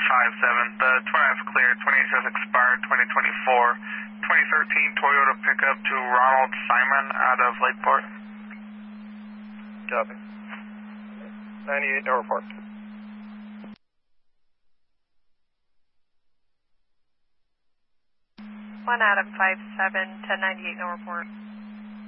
5-7. The 29th clear, 28 says expired 2024. 2013 Toyota pickup to Ronald Simon out of Lakeport. Copy. 98, no report. 1 Adam 5-7, 1098, no report.